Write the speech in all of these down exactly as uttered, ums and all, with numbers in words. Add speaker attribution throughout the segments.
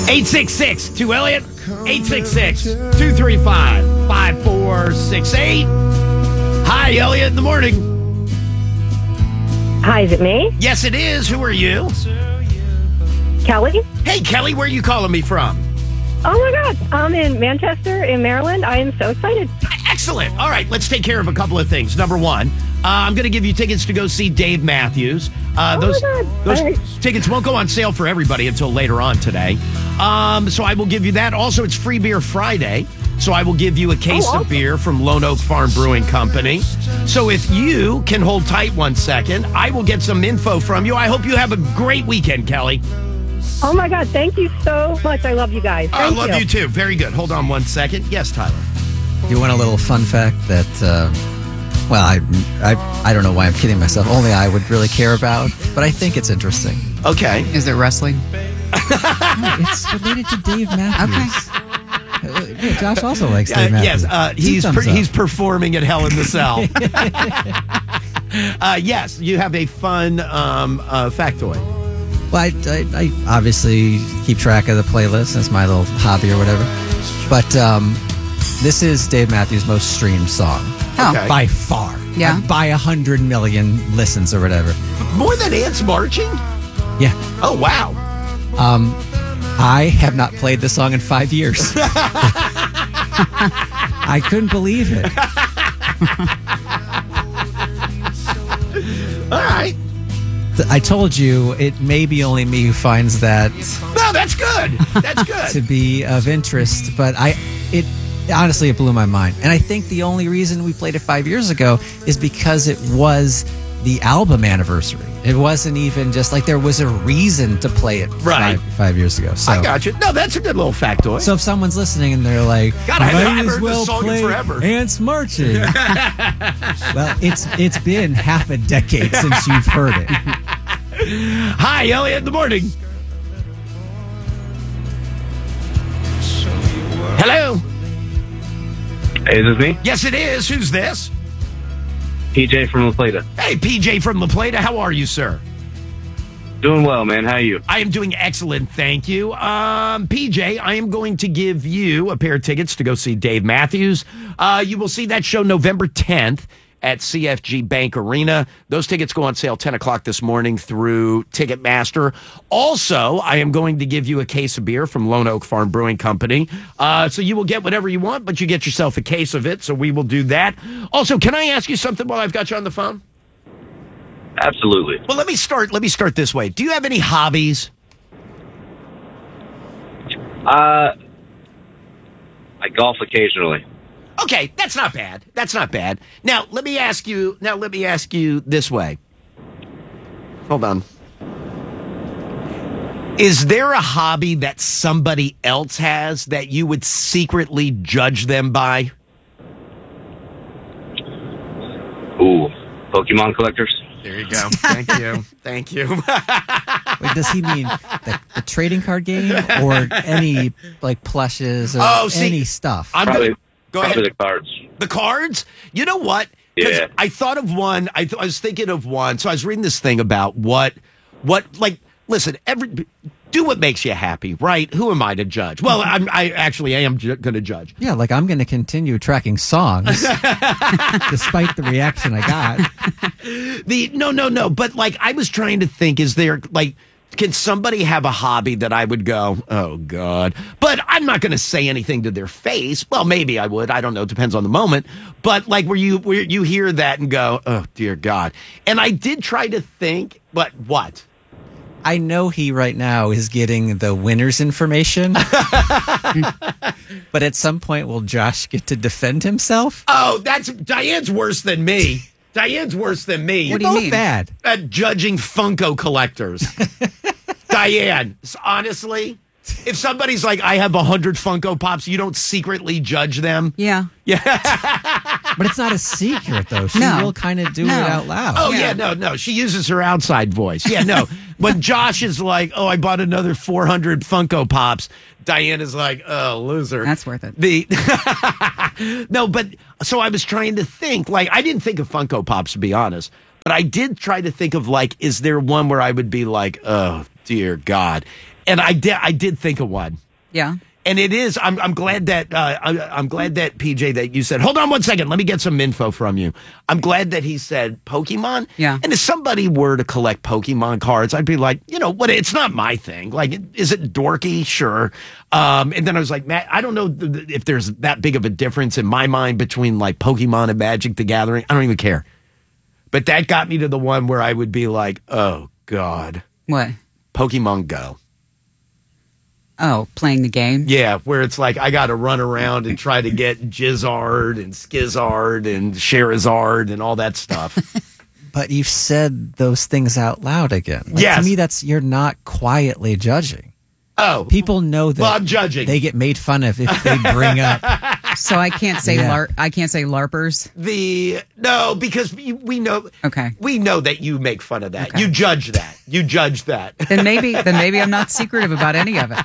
Speaker 1: eight six six, two Elliott, eight six six, two three five, five four six eight. Hi, Elliott in the morning.
Speaker 2: Hi, is it me?
Speaker 1: Yes, it is. Who are you?
Speaker 2: Kelly?
Speaker 1: Hey, Kelly, where are you calling me from?
Speaker 2: Oh, my God. I'm in Manchester, in Maryland. I am so excited.
Speaker 1: Excellent. All right, let's take care of a couple of things. Number one, uh, I'm going to give you tickets to go see Dave Matthews. Uh,
Speaker 2: Oh,
Speaker 1: those
Speaker 2: my God.
Speaker 1: those
Speaker 2: All right.
Speaker 1: tickets won't go on sale for everybody until later on today. Um, so I will give you that. Also, it's Free Beer Friday. So I will give you a case
Speaker 2: Oh, awesome.
Speaker 1: of beer from Lone Oak Farm Brewing Company. So if you can hold tight one second, I will get some info from you. I hope you have a great weekend, Kelly.
Speaker 2: Oh, my God. Thank you so much. I love you guys.
Speaker 1: I
Speaker 2: Thank
Speaker 1: love you. too. Very good. Hold on one second. Yes, Tyler.
Speaker 3: You want a little fun fact that, uh, well, I, I, I don't know why I'm kidding myself. Only I would really care about, but I think it's interesting.
Speaker 1: Okay.
Speaker 4: Is it wrestling?
Speaker 3: No, it's related to Dave Matthews. Okay. Yeah, Josh also likes Dave
Speaker 1: Uh,
Speaker 3: Matthews.
Speaker 1: yes, uh,
Speaker 3: Two
Speaker 1: he's per-
Speaker 3: thumbs up.
Speaker 1: he's performing at Hell in the Cell. uh, yes, you have a fun um, uh, factoid.
Speaker 3: Well, I, I, I obviously keep track of the playlist. It's my little hobby or whatever. But um, this is Dave Matthews' most streamed song.
Speaker 4: Oh.
Speaker 1: Okay.
Speaker 3: By far.
Speaker 4: Yeah.
Speaker 3: Like by a hundred million listens or whatever.
Speaker 1: More than Ants Marching?
Speaker 3: Yeah.
Speaker 1: Oh, wow.
Speaker 3: Um, I have not played the song in five years. I couldn't believe it.
Speaker 1: All right.
Speaker 3: I told you it may be only me who finds that
Speaker 1: No, that's good. That's
Speaker 3: to
Speaker 1: good.
Speaker 3: be of interest, but I it honestly it blew my mind. And I think the only reason we played it five years ago is because it was the album anniversary. It wasn't even just like there was a reason to play it
Speaker 1: Right.
Speaker 3: five, five years ago. So
Speaker 1: I got you. No, that's a good little factoid.
Speaker 3: So if someone's listening and they're like,
Speaker 1: God, I
Speaker 3: "Might
Speaker 1: haven't
Speaker 3: as
Speaker 1: heard
Speaker 3: well
Speaker 1: this song in
Speaker 3: play
Speaker 1: forever."
Speaker 3: Ants Marching." Well, it's it's been half a decade since you've heard it.
Speaker 1: Hi, Elliott in the morning. Hello.
Speaker 5: Hey, is this me?
Speaker 1: Yes, it is. Who's this?
Speaker 5: P J from La Plata.
Speaker 1: Hey, P J from La Plata. How are you, sir?
Speaker 5: Doing well, man. How are you?
Speaker 1: I am doing excellent, thank you. Um, P J, I am going to give you a pair of tickets to go see Dave Matthews. Uh, you will see that show November tenth at C F G Bank Arena. Those tickets go on sale ten o'clock this morning through Ticketmaster. Also, I am going to give you a case of beer from Lone Oak Farm Brewing Company. Uh, so you will get whatever you want, but you get yourself a case of it, so we will do that. Also, can I ask you something while I've got you on the phone?
Speaker 5: Absolutely.
Speaker 1: Well, let me start. Let me start this way. Do you have any hobbies?
Speaker 5: Uh, I golf occasionally.
Speaker 1: Okay, that's not bad. That's not bad. Now, let me ask you, now let me ask you this way. Hold on. Is there a hobby that somebody else has that you would secretly judge them by?
Speaker 5: Ooh, Pokemon collectors.
Speaker 1: There you go. Thank you. Thank you.
Speaker 3: Wait, does he mean the, the trading card game or any like plushes or
Speaker 1: Oh, see,
Speaker 3: any stuff?
Speaker 1: I'm
Speaker 5: Probably,
Speaker 1: gonna, go
Speaker 5: probably
Speaker 1: ahead.
Speaker 5: the cards.
Speaker 1: The cards? You know what? 'Cause
Speaker 5: Yeah.
Speaker 1: I thought of one. I, th- I was thinking of one. So I was reading this thing about what, what, like, listen, every, do what makes you happy, right? Who am I to judge? Well, I'm, I actually am ju- going to judge.
Speaker 3: Yeah, like I'm going to continue tracking songs despite the reaction I got.
Speaker 1: The no, no, no. But like, I was trying to think: is there like, can somebody have a hobby that I would go, oh God? But I'm not going to say anything to their face. Well, maybe I would. I don't know. It depends on the moment. But like, where you where you hear that and go, oh dear God. And I did try to think, but what?
Speaker 3: I know he right now is getting the winner's information. But at some point, will Josh get to defend himself?
Speaker 1: Oh, that's Diane's worse than me. Diane's worse than me.
Speaker 4: What do you
Speaker 3: Both
Speaker 4: mean?
Speaker 3: bad.
Speaker 1: At judging Funko collectors. Diane, honestly, if somebody's like, I have a hundred Funko Pops, you don't secretly judge them.
Speaker 4: Yeah.
Speaker 3: But it's not a secret, though. She
Speaker 4: No.
Speaker 3: will kind of do
Speaker 4: No.
Speaker 3: it out loud.
Speaker 1: Oh, yeah.
Speaker 4: Yeah.
Speaker 1: no, no. She uses her outside voice. Yeah, no. When Josh is like, oh, I bought another four hundred Funko Pops, Diane is like, oh, loser.
Speaker 4: That's worth it.
Speaker 1: The No, but so I was trying to think, like, I didn't think of Funko Pops, to be honest, but I did try to think of, like, is there one where I would be like, oh, dear God. And I did, I did think of one.
Speaker 4: Yeah.
Speaker 1: And it is. I'm. I'm glad that. Uh, I, I'm glad that P J that you said. Hold on one second. Let me get some info from you. I'm glad that he said Pokemon.
Speaker 4: Yeah.
Speaker 1: And if somebody were to collect Pokemon cards, I'd be like, you know what? It's not my thing. Like, is it dorky? Sure. Um, and then I was like, Matt, I don't know th- th- if there's that big of a difference in my mind between like Pokemon and Magic the Gathering. I don't even care. But that got me to the one where I would be like, oh God,
Speaker 4: What?
Speaker 1: Pokemon Go.
Speaker 4: Oh, playing the game?
Speaker 1: Yeah, where it's like I got to run around and try to get Jizzard and Skizard and Charizard and all that stuff.
Speaker 3: But you've said those things out loud again. Like,
Speaker 1: Yes.
Speaker 3: To me, that's you're not quietly judging.
Speaker 1: Oh,
Speaker 3: People know that
Speaker 1: Well, I'm judging.
Speaker 3: they get made fun of if they bring up.
Speaker 4: So I can't say
Speaker 3: Yeah.
Speaker 4: lar- I can't say LARPers.
Speaker 1: the no, because we, we know.
Speaker 4: Okay.
Speaker 1: we know that you make fun of that.
Speaker 4: Okay.
Speaker 1: You judge that. You judge that.
Speaker 4: Then maybe then maybe I'm not secretive about any of it.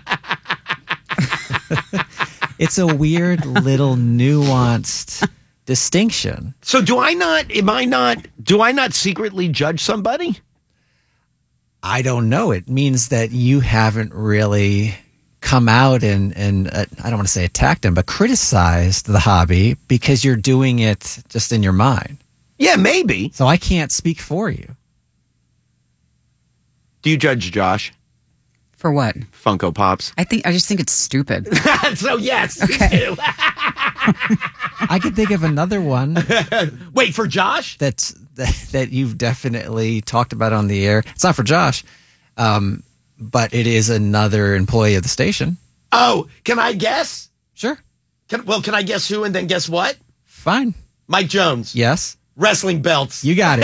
Speaker 3: It's a weird little nuanced distinction.
Speaker 1: So do I not? Am I not? Do I not secretly judge somebody?
Speaker 3: I don't know. It means that you haven't really come out and, and uh, I don't want to say attacked him, but criticized the hobby because you're doing it just in your mind.
Speaker 1: Yeah, maybe.
Speaker 3: So I can't speak for you.
Speaker 1: Do you judge Josh?
Speaker 4: For what?
Speaker 1: Funko Pops.
Speaker 4: I think I just think it's stupid.
Speaker 1: So yes.
Speaker 4: Okay.
Speaker 1: you do.
Speaker 3: I could think of another one
Speaker 1: Wait for Josh.
Speaker 3: that's that, that you've definitely talked about on the air. It's not for Josh, um, but it is another employee of the station.
Speaker 1: Oh, can I guess?
Speaker 3: Sure.
Speaker 1: Can, well, can I guess who and then guess what?
Speaker 3: Fine.
Speaker 1: Mike Jones.
Speaker 3: Yes.
Speaker 1: Wrestling belts.
Speaker 3: You got it.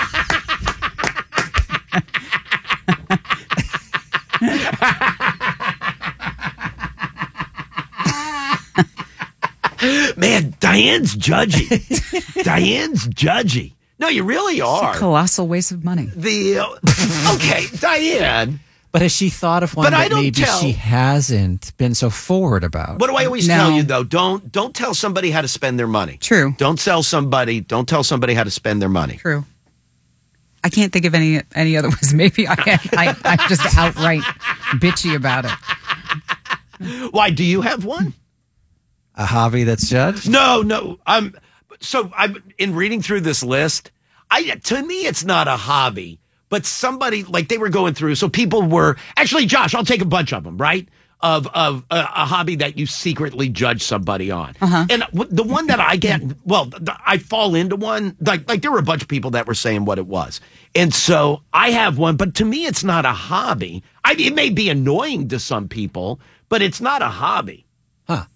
Speaker 1: Man, Diane's judgy. Diane's judgy. No, you really are.
Speaker 4: Colossal waste of money.
Speaker 1: The uh, okay, Diane.
Speaker 3: But has she thought of one
Speaker 1: But I
Speaker 3: that
Speaker 1: don't
Speaker 3: maybe
Speaker 1: tell-
Speaker 3: she hasn't been so forward about?
Speaker 1: What do I always
Speaker 4: No.
Speaker 1: tell you though? Don't don't tell somebody how to spend their money.
Speaker 4: True.
Speaker 1: Don't tell somebody. Don't tell somebody how to spend their money.
Speaker 4: True. I can't think of any any other ways. Maybe I I I'm just outright bitchy about it.
Speaker 1: Why do you have one?
Speaker 3: A hobby that's judged?
Speaker 1: No, no. I'm so I'm in reading through this list. I to me it's not a hobby, but somebody like they were going through. So people were actually, Josh. I'll take a bunch of them, right? Of of a, a hobby that you secretly judge somebody on,
Speaker 4: Uh-huh.
Speaker 1: and w- the one that I get, well, th- I fall into one. Like like there were a bunch of people that were saying what it was, and so I have one. But to me, it's not a hobby. I it may be annoying to some people, but it's not a hobby.
Speaker 3: Huh.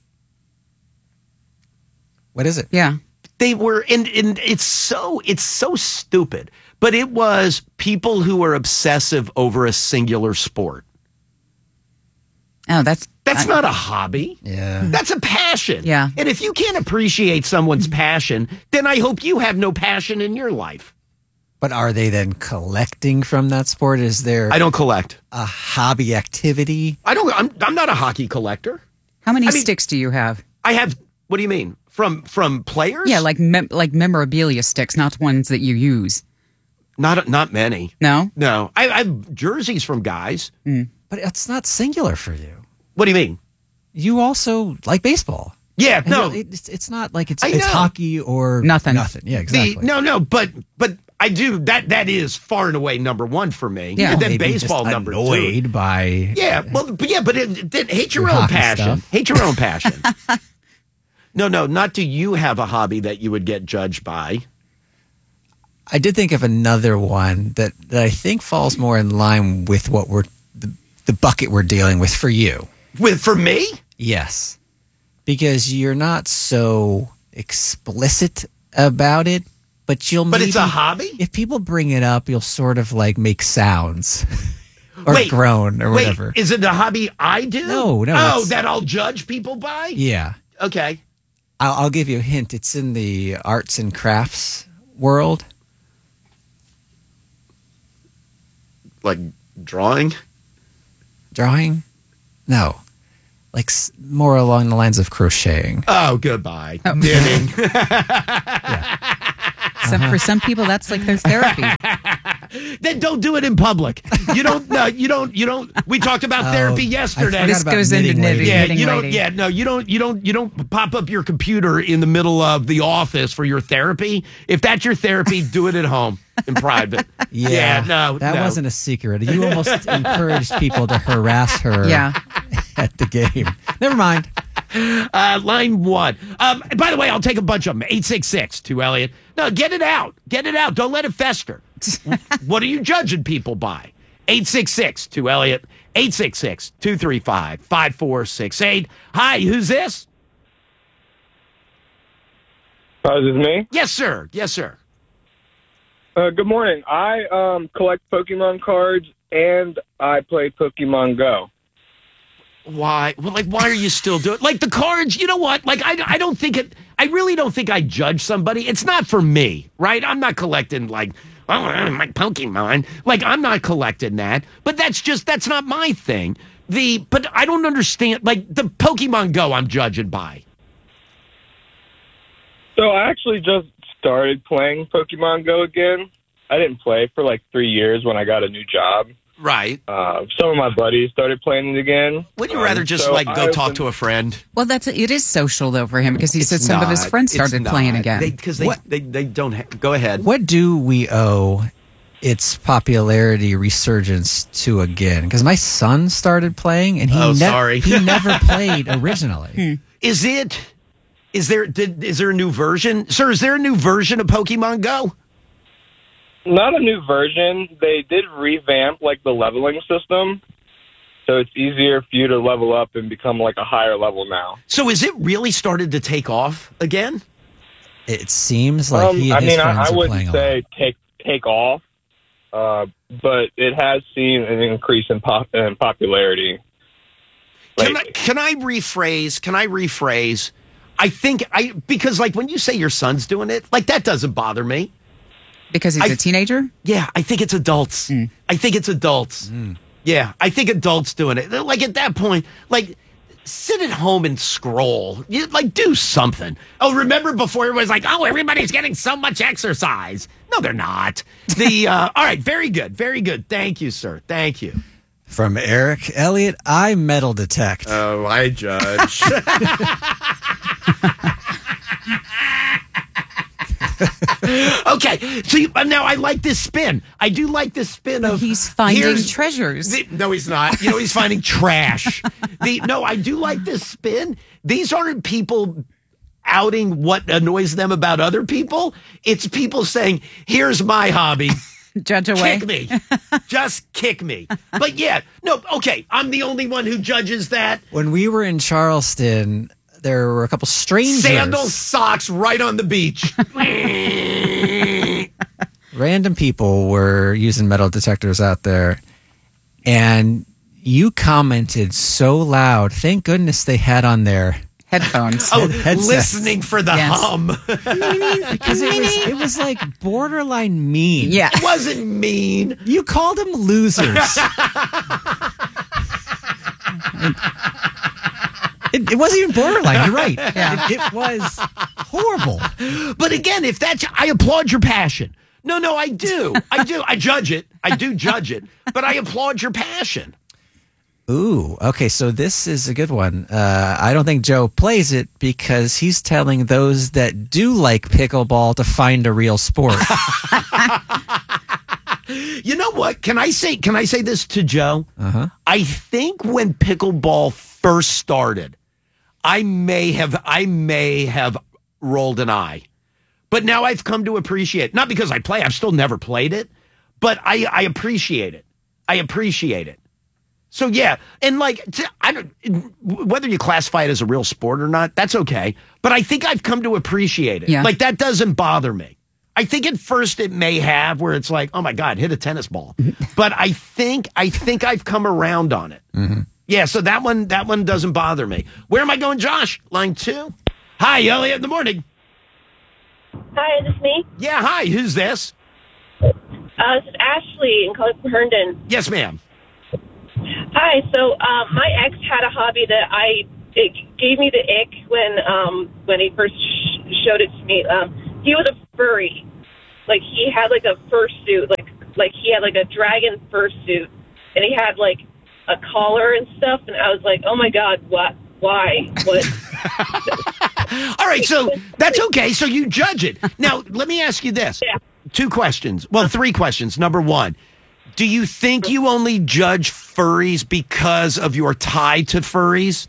Speaker 3: What is it?
Speaker 4: Yeah.
Speaker 1: They were, and, and it's so it's so stupid. But it was people who were obsessive over a singular sport.
Speaker 4: Oh, that's
Speaker 1: That's
Speaker 4: I-
Speaker 1: not a hobby.
Speaker 3: Yeah.
Speaker 1: That's a passion.
Speaker 4: Yeah.
Speaker 1: And if you can't appreciate someone's passion, then I hope you have no passion in your life.
Speaker 3: But are they then collecting from that sport? Is there
Speaker 1: I don't collect.
Speaker 3: a hobby activity?
Speaker 1: I don't. I'm. I'm not a hockey collector.
Speaker 4: How many
Speaker 1: I mean-
Speaker 4: sticks do you have?
Speaker 1: I have. What do you mean? From from players?
Speaker 4: Yeah, like mem- like memorabilia sticks, not ones that you use.
Speaker 1: not not many.
Speaker 4: No.
Speaker 1: No. I, I have jerseys from guys.
Speaker 3: But it's not singular for you.
Speaker 1: What do you mean?
Speaker 3: You also like baseball.
Speaker 1: Yeah.
Speaker 3: And
Speaker 1: No.
Speaker 3: you know, it's, it's not like it's
Speaker 1: I
Speaker 3: it's
Speaker 1: know.
Speaker 3: hockey or
Speaker 4: Nothing.
Speaker 3: Nothing. Yeah, exactly.
Speaker 1: The, no, no, but but I do that. That is far and away number one for me.
Speaker 4: Yeah.
Speaker 1: and then
Speaker 3: Maybe
Speaker 1: baseball
Speaker 3: just
Speaker 1: number
Speaker 3: annoyed
Speaker 1: two.
Speaker 3: by
Speaker 1: Yeah, well, but yeah, but it, it, hate your,
Speaker 3: Your
Speaker 1: own
Speaker 3: hockey
Speaker 1: passion.
Speaker 3: stuff.
Speaker 1: Hate your own passion. No, no, not do you have a hobby that you would get judged by?
Speaker 3: I did think of another one that, that I think falls more in line with what we're the, the bucket we're dealing with for you.
Speaker 1: With for me?
Speaker 3: Yes. Because you're not so explicit about it, but you'll
Speaker 1: But
Speaker 3: maybe,
Speaker 1: it's a hobby?
Speaker 3: If people bring it up, you'll sort of like make sounds or
Speaker 1: Wait,
Speaker 3: groan or
Speaker 1: Wait,
Speaker 3: whatever.
Speaker 1: is it a hobby I do?
Speaker 3: No, no,
Speaker 1: Oh,
Speaker 3: it's-
Speaker 1: that I'll judge people by?
Speaker 3: Yeah.
Speaker 1: Okay.
Speaker 3: I'll, I'll give you a hint. It's in the arts and crafts world.
Speaker 1: Like drawing?
Speaker 3: Drawing? No. Like s- more along the lines of crocheting.
Speaker 1: Oh, goodbye. Knitting.
Speaker 4: Some, for some people, that's like their therapy.
Speaker 1: Then don't do it in public. You don't. No, you don't. You don't. We talked about
Speaker 3: Oh,
Speaker 1: therapy
Speaker 3: I
Speaker 1: yesterday.
Speaker 3: forgot
Speaker 4: This
Speaker 3: about
Speaker 4: goes into
Speaker 3: knitting lady.
Speaker 4: knitting.
Speaker 1: Yeah,
Speaker 4: knitting
Speaker 1: you don't.
Speaker 4: lady.
Speaker 1: Yeah, no, you don't. You don't. You don't pop up your computer in the middle of the office for your therapy. If that's your therapy, do it at home in private.
Speaker 3: Yeah,
Speaker 1: no,
Speaker 3: that
Speaker 1: no.
Speaker 3: wasn't a secret. You almost encouraged people to harass her
Speaker 4: Yeah.
Speaker 3: at the game. Never mind.
Speaker 1: Uh, line one. Um, by the way, I'll take a bunch of them. eight six six to Elliot. No, get it out. Get it out. Don't let it fester. What are you judging people by? eight six six to Elliot. eight six six, two three five, five four six eight. Hi, who's this?
Speaker 6: Uh, is this me?
Speaker 1: Yes, sir. Yes, sir.
Speaker 6: Uh, good morning. I um, collect Pokemon cards and I play Pokemon Go.
Speaker 1: Why? Well, like, why are you still doing like the cards? You know what? Like, I, I don't think it. I really don't think I judge somebody. It's not for me, right? I'm not collecting like, oh, my Pokemon. Like, I'm not collecting that. But that's just that's not my thing. The but I don't understand. Like the Pokemon Go, I'm judging by.
Speaker 6: So I actually just started playing Pokemon Go again. I didn't play for like three years when I got a new job.
Speaker 1: Right.
Speaker 6: Uh, some of my buddies started playing it again.
Speaker 1: Wouldn't you rather
Speaker 6: Um,
Speaker 1: just
Speaker 6: so
Speaker 1: like go
Speaker 6: I've
Speaker 1: talk
Speaker 6: been-
Speaker 1: to a friend?
Speaker 4: Well, that's it is social though for him because he said some of his
Speaker 1: Not.
Speaker 4: friends
Speaker 1: It's
Speaker 4: started
Speaker 1: not.
Speaker 4: playing again.
Speaker 1: Because they,
Speaker 3: What?
Speaker 1: they, they, don't. Ha- go ahead.
Speaker 3: What do we owe its popularity resurgence to again? Because my son started playing and he,
Speaker 1: Oh,
Speaker 3: nev-
Speaker 1: sorry.
Speaker 3: he never played originally.
Speaker 1: Is it? Is there? Did, is there a new version, sir? Is there a new version of Pokemon Go?
Speaker 6: Not a new version. They did revamp like the leveling system. So it's easier for you to level up and become like a higher level now.
Speaker 1: So is it really started to take off again?
Speaker 3: It seems like
Speaker 6: Um,
Speaker 3: he and
Speaker 6: I
Speaker 3: his
Speaker 6: mean,
Speaker 3: friends
Speaker 6: I, I
Speaker 3: are
Speaker 6: wouldn't
Speaker 3: playing a
Speaker 6: say
Speaker 3: lot.
Speaker 6: take take off, uh, but it has seen an increase in, pop, in popularity.
Speaker 1: Can I,
Speaker 6: lately.
Speaker 1: can I rephrase? Can I rephrase? I think I because like when you say your son's doing it, like that doesn't bother me.
Speaker 4: because he's
Speaker 1: I-
Speaker 4: a teenager?
Speaker 1: Yeah, I think it's adults. I think it's adults. Yeah, I think adults doing it. Like at that point, like sit at home and scroll. You like do something. Oh, remember before it was like, oh, everybody's getting so much exercise. No, they're not. The uh, all right, very good, very good. Thank you, sir. Thank you.
Speaker 3: From Eric Elliott, I metal detect.
Speaker 1: Oh, I judge. Okay, so you, uh, now I like this spin. I do like this spin of
Speaker 4: He's finding
Speaker 1: here's-
Speaker 4: treasures.
Speaker 1: the- no, he's not. You know, he's finding trash. The, no, I do like this spin. These aren't people outing what annoys them about other people. It's people saying, "Here's my hobby."
Speaker 4: Judge away.
Speaker 1: Kick me. Just kick me. But yeah, no, okay. I'm the only one who judges that.
Speaker 3: When we were in Charleston, there were a couple strangers.
Speaker 1: Sandals, socks, right on the beach.
Speaker 3: Random people were using metal detectors out there, and you commented so loud. Thank goodness they had on their
Speaker 4: Headphones.
Speaker 1: Oh,
Speaker 3: headsets.
Speaker 1: listening for the
Speaker 4: Yes.
Speaker 1: hum.
Speaker 3: because it was it was like borderline mean.
Speaker 4: Yeah.
Speaker 1: It wasn't mean.
Speaker 3: You called them losers. it, it wasn't even borderline. You're right.
Speaker 4: Yeah.
Speaker 3: It, it was horrible.
Speaker 1: But again, if that's, I applaud your passion. No, no, I do. I do. I judge it. I do judge it. But I applaud your passion.
Speaker 3: Ooh, okay. So this is a good one. Uh, I don't think Joe plays it because he's telling those that do like pickleball to find a real sport.
Speaker 1: You know what? Can I say, can I say this to Joe?
Speaker 3: Uh-huh.
Speaker 1: I think when pickleball first started, I may have, I may have rolled an eye. But now I've come to appreciate it. Not because I play, I've still never played it, but I, I appreciate it. I appreciate it. So yeah, and like t- I don't whether you classify it as a real sport or not, that's okay. But I think I've come to appreciate it.
Speaker 4: Yeah.
Speaker 1: Like that doesn't bother me. I think at first it may have where it's like, oh my God, hit a tennis ball. But I think I think I've come around on it.
Speaker 3: Mm-hmm.
Speaker 1: Yeah, so that one that one doesn't bother me. Where am I going, Josh? Line two. Hi, Elliot. In the morning.
Speaker 2: Hi, is this me?
Speaker 1: Yeah, hi. Who's this?
Speaker 2: Uh, this is Ashley in calling from Herndon.
Speaker 1: Yes, ma'am.
Speaker 2: Hi. So um, my ex had a hobby that I it gave me the ick when um, when he first sh- showed it to me. Um, he was a furry. like he had like a fursuit, like like he had like a dragon fursuit, and he had like a collar and stuff. And I was like, oh my god, what? Why? What?
Speaker 1: All right, so that's okay. So you judge it. Now, let me ask you this.
Speaker 2: Yeah.
Speaker 1: Two questions. Well, three questions. Number one, do you think you only judge furries because of your tie to furries?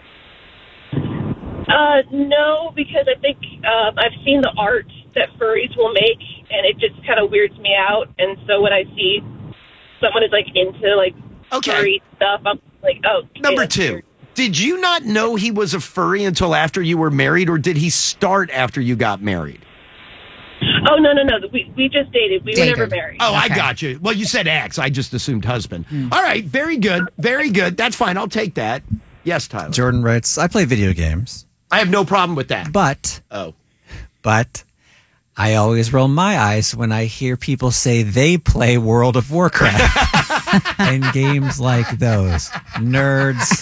Speaker 2: Uh, no, because I think um, I've seen the art that furries will make, and it just kind of weirds me out. And so when I see someone is like into like
Speaker 1: Okay.
Speaker 2: furry stuff, I'm like, oh. okay,
Speaker 1: Number
Speaker 2: that's
Speaker 1: two,
Speaker 2: weird.
Speaker 1: did you not know he was a furry until after you were married, or did he start after you got married?
Speaker 2: Oh no, no, no. We we just dated. We
Speaker 4: Dated.
Speaker 2: were never married.
Speaker 1: Oh, I
Speaker 4: Okay.
Speaker 1: got you. Well, you said ex. I just assumed husband. All right, very good. Very good. That's fine. I'll take that. Yes, Tyler.
Speaker 3: Jordan writes, I play video games,
Speaker 1: I have no problem with that.
Speaker 3: but
Speaker 1: Oh.
Speaker 3: but I always roll my eyes when I hear people say they play World of Warcraft and games like those. Nerds.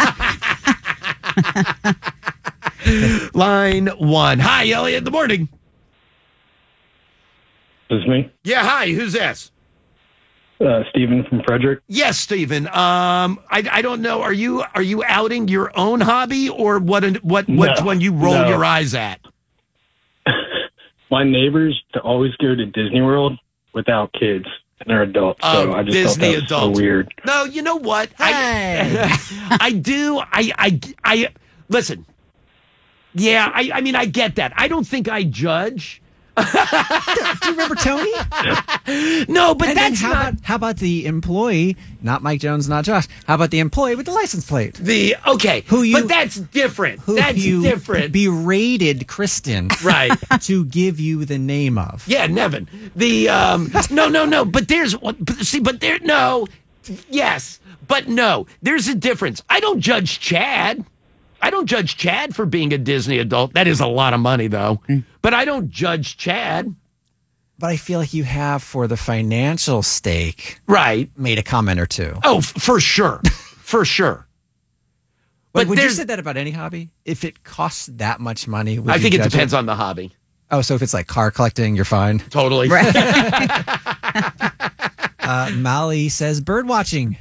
Speaker 1: Line one. Hi, Elliot. Good morning.
Speaker 6: This is me,
Speaker 1: Yeah, hi. Who's this?
Speaker 6: uh, Steven from Frederick.
Speaker 1: Yes, Stephen. Um, I, I don't know. Are you are you outing your own hobby, or what? What? Which
Speaker 6: No,
Speaker 1: one you roll
Speaker 6: no.
Speaker 1: your eyes at?
Speaker 6: My neighbors to always go to Disney World without kids, and they're adults. So
Speaker 1: Oh,
Speaker 6: I just
Speaker 1: Disney
Speaker 6: thought that was
Speaker 1: adults.
Speaker 6: so weird.
Speaker 1: No, you know what?
Speaker 3: Hey.
Speaker 1: I I do. I I I listen. Yeah, I I mean I get that. I don't think I judge.
Speaker 3: Do you remember Tony?
Speaker 1: No, but
Speaker 3: And then
Speaker 1: that's
Speaker 3: how
Speaker 1: not
Speaker 3: about how about the employee, not Mike Jones, not Josh? How about the employee with the license plate?
Speaker 1: the okay.
Speaker 3: Who you-
Speaker 1: but that's different.
Speaker 3: Who
Speaker 1: That's
Speaker 3: you
Speaker 1: different.
Speaker 3: berated Kristen
Speaker 1: Right.
Speaker 3: to give you the name of.
Speaker 1: Yeah, Nevin. The um no no no, but there's but see but there no. Yes, but no. There's a difference. I don't judge Chad. I don't judge Chad for being a Disney adult. That is a lot of money though. But I don't judge Chad.
Speaker 3: But I feel like you have, for the financial stake,
Speaker 1: Right.
Speaker 3: made a comment or two.
Speaker 1: Oh, f- for sure. For sure.
Speaker 3: But
Speaker 1: But
Speaker 3: would you
Speaker 1: there's
Speaker 3: say that about any hobby? If it costs that much money, would
Speaker 1: I
Speaker 3: you
Speaker 1: think it
Speaker 3: judge
Speaker 1: depends on the hobby.
Speaker 3: Oh, so if it's like car collecting, you're fine.
Speaker 1: Totally.
Speaker 3: Uh, Molly says bird watching.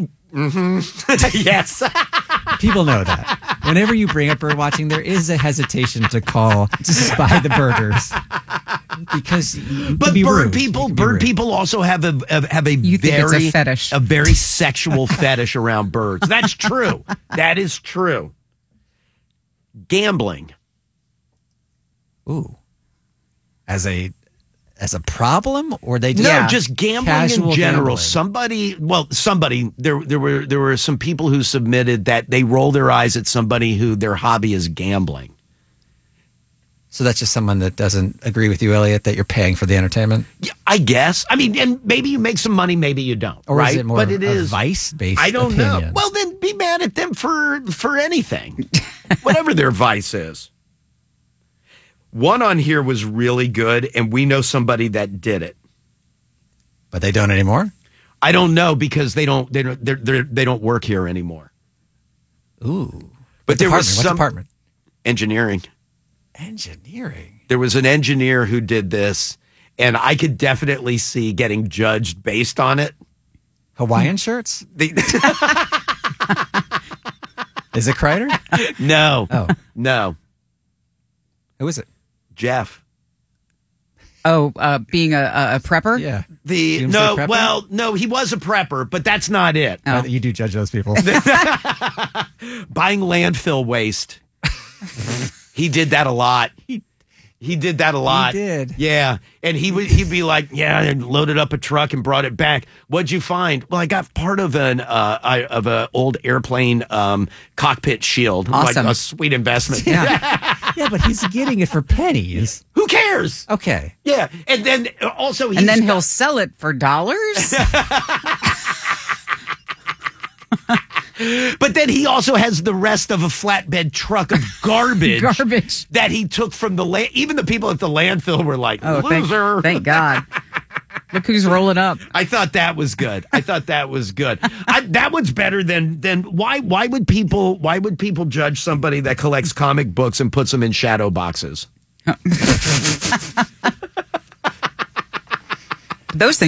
Speaker 1: Yes.
Speaker 3: People know that. Whenever you bring up bird watching, there is a hesitation to call to spy the birders because you
Speaker 1: But
Speaker 3: can be
Speaker 1: bird
Speaker 3: rude.
Speaker 1: people,
Speaker 3: You can be
Speaker 1: bird
Speaker 3: rude.
Speaker 1: people also have a have have a
Speaker 4: You think it's
Speaker 1: very
Speaker 4: a fetish.
Speaker 1: a very sexual fetish around birds. That's true. That is true. Gambling.
Speaker 3: Ooh, as a as a problem, or they just
Speaker 1: No,
Speaker 4: Yeah.
Speaker 1: just gambling in
Speaker 3: Casual
Speaker 1: general.
Speaker 3: gambling.
Speaker 1: Somebody, well, somebody. There, there were there were some people who submitted that they roll their eyes at somebody who their hobby is gambling.
Speaker 3: So that's just someone that doesn't agree with you, Elliot, that you're paying for the entertainment,
Speaker 1: Yeah, I guess. I mean, and maybe you make some money, maybe you don't.
Speaker 3: or
Speaker 1: right?
Speaker 3: is it more
Speaker 1: but
Speaker 3: of
Speaker 1: it
Speaker 3: a
Speaker 1: is
Speaker 3: vice-based?
Speaker 1: I don't
Speaker 3: opinion?
Speaker 1: know. Well, then be mad at them for for anything, whatever their vice is. One on here was really good, and we know somebody that did it.
Speaker 3: But they don't anymore.
Speaker 1: I don't know because they don't they don't they're, they're, they don't work here anymore.
Speaker 3: Ooh,
Speaker 1: But
Speaker 3: What
Speaker 1: there was
Speaker 3: department? What
Speaker 1: some
Speaker 3: department?
Speaker 1: engineering.
Speaker 3: Engineering.
Speaker 1: There was an engineer who did this, and I could definitely see getting judged based on it.
Speaker 3: Hawaiian shirts?
Speaker 1: The,
Speaker 3: Is it Kreider?
Speaker 1: no,
Speaker 3: Oh,
Speaker 1: no,
Speaker 3: who is it?
Speaker 1: Jeff.
Speaker 4: Oh, uh, being a, a, a prepper?
Speaker 3: Yeah.
Speaker 1: The
Speaker 3: Doomsday
Speaker 1: no,
Speaker 3: prepper?
Speaker 1: well, no, he was a prepper, but that's not it.
Speaker 4: Oh.
Speaker 3: You do judge those people.
Speaker 1: Buying landfill waste. He did that a lot. He, he did that a lot.
Speaker 3: did.
Speaker 1: Yeah. And he would he'd be like, yeah, and loaded up a truck and brought it back. What'd you find? Well, I got part of an uh I, of a old airplane um cockpit shield.
Speaker 4: Awesome.
Speaker 1: Like a sweet investment.
Speaker 3: Yeah. yeah, but he's getting it for pennies.
Speaker 1: Who cares?
Speaker 3: Okay.
Speaker 1: Yeah. And then also he's
Speaker 4: And then he'll sell it for dollars?
Speaker 1: but then he also has the rest of a flatbed truck of garbage.
Speaker 4: Garbage.
Speaker 1: That he took from the land. Even the people at the landfill were like,
Speaker 4: Oh, thank,
Speaker 1: loser.
Speaker 4: thank God. Look who's rolling up.
Speaker 1: I thought that was good. I thought that was good. I, that one's better than than why why would people why would people judge somebody that collects comic books and puts them in shadow boxes?
Speaker 4: those things